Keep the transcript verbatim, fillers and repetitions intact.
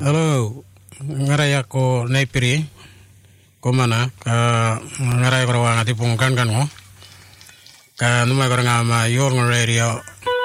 Hello, ngarai ako naipiri ko mana ka ngarai ko nga tipong kan kan mo ka numai ko nga ma yor radio